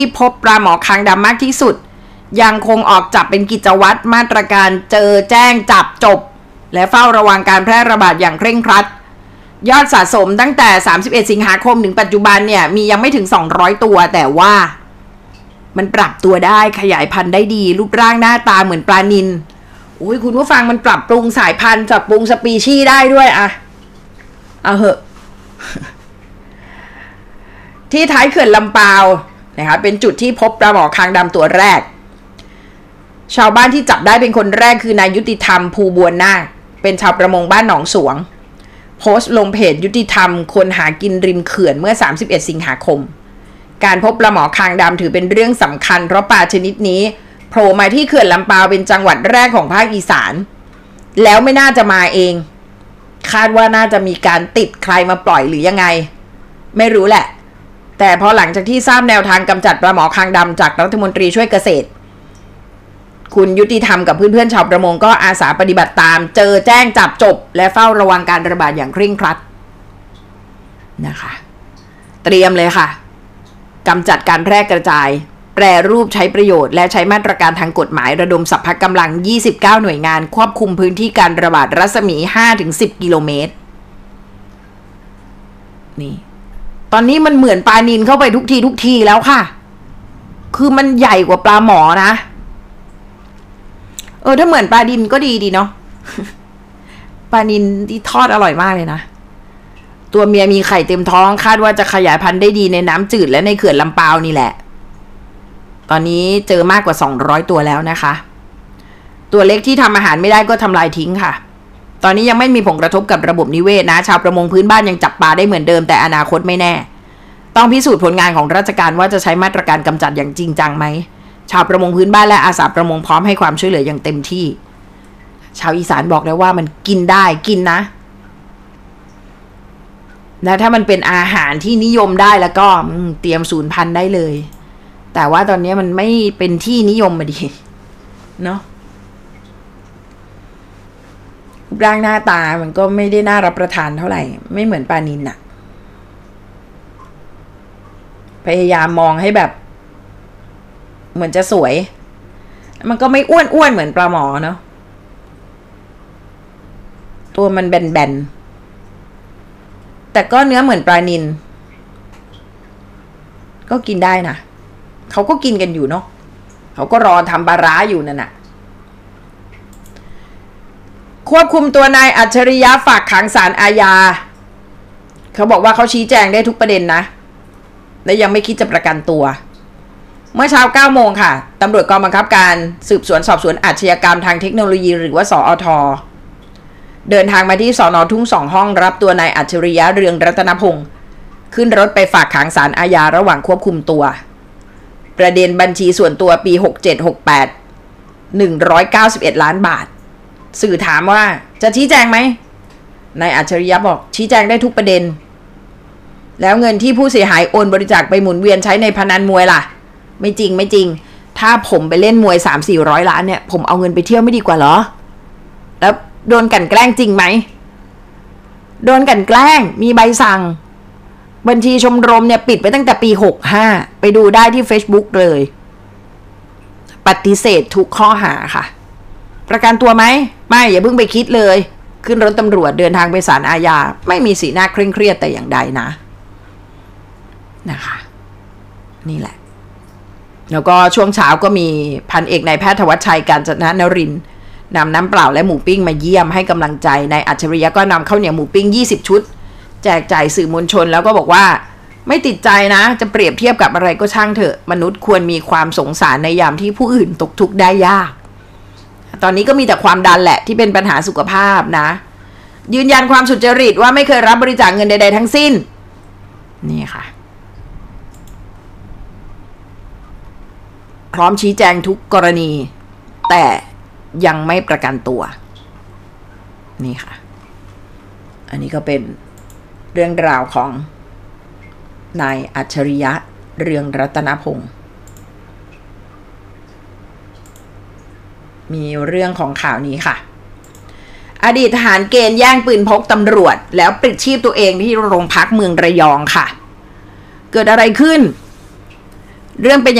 ที่พบปลาหมอคางดำมากที่สุดยังคงออกจับเป็นกิจวัตรมาตรการเจอแจ้งจับจบและเฝ้าระวังการแพร่ระบาดอย่างเคร่งครัดยอดสะสมตั้งแต่31สิงหาคมถึงปัจจุบันเนี่ยมียังไม่ถึง200ตัวแต่ว่ามันปรับตัวได้ขยายพันธุ์ได้ดีรูปร่างหน้าตาเหมือนปลานิลอุ้ยคุณผู้ฟังมันปรับปรุงสายพันธุ์ปรับปรุงสปีชีส์ได้ด้วยอะเอาเหอะ ที่ท้ายเขื่อนลำปาวนะคะเป็นจุดที่พบปลาหมอคางดำตัวแรกชาวบ้านที่จับได้เป็นคนแรกคือนายยุติธรรมภูบัวนาคเป็นชาวประมงบ้านหนองสวงโพสต์ลงเพจยุติธรรมคนหากินริมเขื่อนเมื่อ31สิงหาคมการพบปลาหมอคางดำถือเป็นเรื่องสำคัญเพราะปลาชนิดนี้โผล่มาที่เขื่อนลำปาวเป็นจังหวัดแรกของภาคอีสานแล้วไม่น่าจะมาเองคาดว่าน่าจะมีการติดใครมาปล่อยหรือยังไงไม่รู้แหละแต่พอหลังจากที่ทราบแนวทางกำจัดปลาหมอคางดำจากรัฐมนตรีช่วยเกษตรคุณยุติธรรมกับเพื่อนๆชาวประมงก็อาสาปฏิบัติตามเจอแจ้งจับจบและเฝ้าระวังการระบาดอย่างเคร่งครัดนะคะเตรียมเลยค่ะกำจัดการแพร่กระจายแปรรูปใช้ประโยชน์และใช้มาตรการทางกฎหมายระดมสรรพกำลัง29หน่วยงานควบคุมพื้นที่การระบาดรัศมี 5-10 กิโลเมตรนี่ตอนนี้มันเหมือนปลานิลเข้าไปทุกทีแล้วค่ะคือมันใหญ่กว่าปลาหมอนะถ้าเหมือนปลาดินก็ดีเนาะ ปลานิลที่ทอดอร่อยมากเลยนะตัวเมียมีไข่เต็มท้องคาดว่าจะขยายพันธุ์ได้ดีในน้ำจืดและในเขื่อนลำปาวนี่แหละตอนนี้เจอมากกว่า200ตัวแล้วนะคะตัวเล็กที่ทำอาหารไม่ได้ก็ทำลายทิ้งค่ะตอนนี้ยังไม่มีผลกระทบกับระบบนิเวศนะชาวประมงพื้นบ้านยังจับปลาได้เหมือนเดิมแต่อนาคตไม่แน่ต้องพิสูจน์ผลงานของราชการว่าจะใช้มาตรการกำจัดอย่างจริงจังไหมชาวประมงพื้นบ้านและอาสาประมงพร้อมให้ความช่วยเหลืออย่างเต็มที่ชาวอีสานบอกแล้วว่ามันกินได้กินนะและถ้ามันเป็นอาหารที่นิยมได้แล้วก็เตรียมสูญพันธุ์ได้เลยแต่ว่าตอนนี้มันไม่เป็นที่นิยมมาดิเนาะร่างหน้าตามันก็ไม่ได้น่ารับประทานเท่าไหร่ไม่เหมือนปลานิลน่ะพยายามมองให้แบบเหมือนจะสวยมันก็ไม่อ้วนเหมือนปลาหมอเนาะตัวมันแบนๆแต่ก็เนื้อเหมือนปลานิลก็กินได้นะเขาก็กินกันอยู่เนาะเขาก็รอทำปลาร้าอยู่นั่นน่ะควบคุมตัวนายอัจฉริยะฝากขังศาลอาญาเขาบอกว่าเขาชี้แจงได้ทุกประเด็นนะและยังไม่คิดจะประกันตัวเมื่อเช้า 9 โมงค่ะตำรวจกองบังคับการสืบสวนสอบสวนอาชญากรรมทางเทคโนโลยีหรือว่าสอท.เดินทางมาที่สน.ทุ่งสองห้องรับตัวนายอัจฉริยะเรืองรัตนพงศ์ขึ้นรถไปฝากขังศาลอาญาระหว่างควบคุมตัวประเด็นบัญชีส่วนตัวปี 67-68 191 ล้านบาทสื่อถามว่าจะชี้แจงไหมนายอัจฉริยะบอกชี้แจงได้ทุกประเด็นแล้วเงินที่ผู้เสียหายโอนบริจาคไปหมุนเวียนใช้ในพนันมวยล่ะไม่จริงถ้าผมไปเล่นมวย 300-400 ล้านเนี่ยผมเอาเงินไปเที่ยวไม่ดีกว่าเหรอแล้วโดนกลั่นแกล้งจริงไหมโดนกลั่นแกล้งมีใบสั่งบัญชีชมรมเนี่ยปิดไปตั้งแต่ปี65ไปดูได้ที่ Facebook เลยปฏิเสธทุกข้อหาค่ะประกันตัวไหมไม่อย่าเพิ่งไปคิดเลยขึ้นรถตำรวจเดินทางไปศาลอาญาไม่มีสีหน้าเคร่งเครียดแต่อย่างใดนะคะนี่แหละแล้วก็ช่วงเช้าก็มีพันเอกนายแพทย์ธวัชชัยกาญจนนรินทร์นำน้ำเปล่าและหมูปิ้งมาเยี่ยมให้กำลังใจนายอัจฉริยะก็นำข้าวเหนียวหมูปิ้ง20ชุดแจกจ่ายสื่อมวลชนแล้วก็บอกว่าไม่ติดใจนะจะเปรียบเทียบกับอะไรก็ช่างเถอะมนุษย์ควรมีความสงสารในยามที่ผู้อื่นตกทุกข์ได้ยากตอนนี้ก็มีแต่ความดันแหละที่เป็นปัญหาสุขภาพนะยืนยันความสุจริตว่าไม่เคยรับบริจาคเงินใดๆทั้งสิ้นนี่ค่ะพร้อมชี้แจงทุกกรณีแต่ยังไม่ประกันตัวนี่ค่ะอันนี้ก็เป็นเรื่องราวของนายอัจฉริยะเรืองรัตนพงศ์มีเรื่องของข่าวนี้ค่ะอดีตทหารเกณฑ์แย่งปืนพกตำรวจแล้วปลิดชีพตัวเองที่โรงพักเมืองระยองค่ะเกิดอะไรขึ้นเรื่องเป็น